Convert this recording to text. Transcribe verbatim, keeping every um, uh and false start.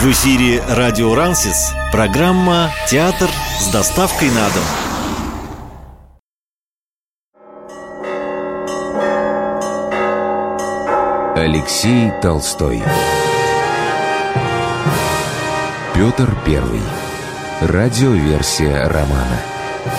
В эфире радио «Рансис», программа «Театр с доставкой на дом». Алексей Толстой. Петр Первый. Радиоверсия романа.